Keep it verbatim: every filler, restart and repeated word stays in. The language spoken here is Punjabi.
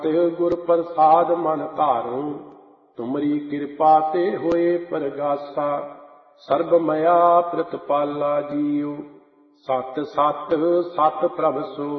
ਗੁਰ ਪ੍ਰਸਾਦ ਮਨ ਧਾਰੂ, ਤੁਮਰੀ ਕਿਰਪਾ ਤੇ ਹੋਏ ਪ੍ਰਗਾਸਾ। ਸਰਬ ਮਇਆ ਪ੍ਰਤਪਾਲਾ ਜੀਉ, ਸਤ ਸਤ ਸਤ ਪ੍ਰਭ ਸੋ